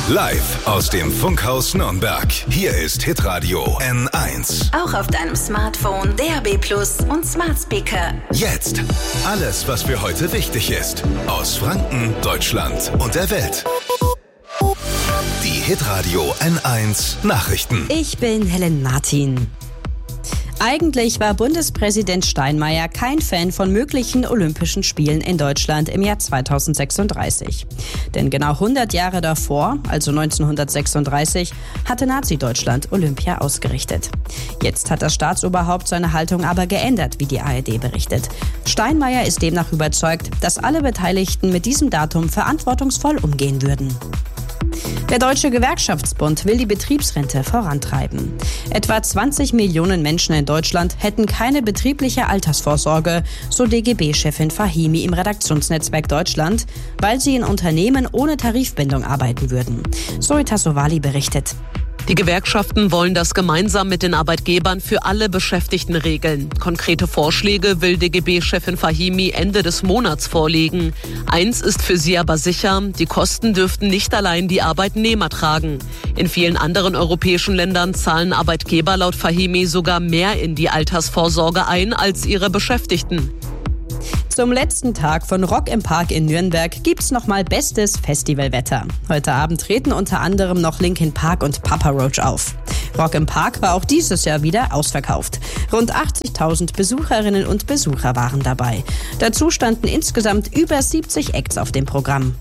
Live aus dem Funkhaus Nürnberg. Hier ist Hitradio N1. Auch auf deinem Smartphone, DAB+ und Smart Speaker. Jetzt alles, was für heute wichtig ist. Aus Franken, Deutschland und der Welt. Die Hitradio N1 Nachrichten. Ich bin Helen Martin. Eigentlich war Bundespräsident Steinmeier kein Fan von möglichen Olympischen Spielen in Deutschland im Jahr 2036. Denn genau 100 Jahre davor, also 1936, hatte Nazi-Deutschland Olympia ausgerichtet. Jetzt hat das Staatsoberhaupt seine Haltung aber geändert, wie die ARD berichtet. Steinmeier ist demnach überzeugt, dass alle Beteiligten mit diesem Datum verantwortungsvoll umgehen würden. Der Deutsche Gewerkschaftsbund will die Betriebsrente vorantreiben. Etwa 20 Millionen Menschen in Deutschland hätten keine betriebliche Altersvorsorge, so DGB-Chefin Fahimi im Redaktionsnetzwerk Deutschland, weil sie in Unternehmen ohne Tarifbindung arbeiten würden. Zoe Tassovali berichtet. Die Gewerkschaften wollen das gemeinsam mit den Arbeitgebern für alle Beschäftigten regeln. Konkrete Vorschläge will DGB-Chefin Fahimi Ende des Monats vorlegen. Eins ist für sie aber sicher, die Kosten dürften nicht allein die Arbeitnehmer tragen. In vielen anderen europäischen Ländern zahlen Arbeitgeber laut Fahimi sogar mehr in die Altersvorsorge ein als ihre Beschäftigten. Zum letzten Tag von Rock im Park in Nürnberg gibt's nochmal bestes Festivalwetter. Heute Abend treten unter anderem noch Linkin Park und Papa Roach auf. Rock im Park war auch dieses Jahr wieder ausverkauft. Rund 80.000 Besucherinnen und Besucher waren dabei. Dazu standen insgesamt über 70 Acts auf dem Programm.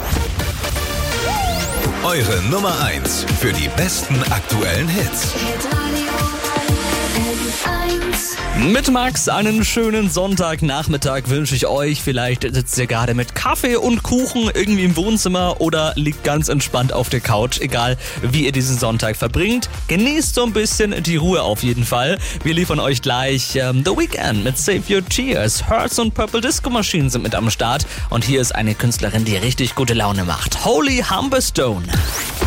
Eure Nummer 1 für die besten aktuellen Hits. Mit Max einen schönen Sonntagnachmittag wünsche ich euch. Vielleicht sitzt ihr gerade mit Kaffee und Kuchen irgendwie im Wohnzimmer oder liegt ganz entspannt auf der Couch. Egal, wie ihr diesen Sonntag verbringt. Genießt so ein bisschen die Ruhe auf jeden Fall. Wir liefern euch gleich The Weeknd mit Save Your Tears. Hearts und Purple Disco Machine sind mit am Start. Und hier ist eine Künstlerin, die richtig gute Laune macht. Holy Humberstone.